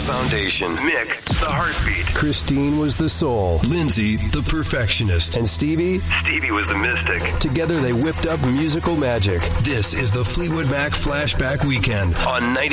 foundation. Mick, the heartbeat. Christine was the soul. Lindsay, the perfectionist. And Stevie was the mystic. Together they whipped up musical magic. This is the Fleetwood Mac Flashback Weekend on 90.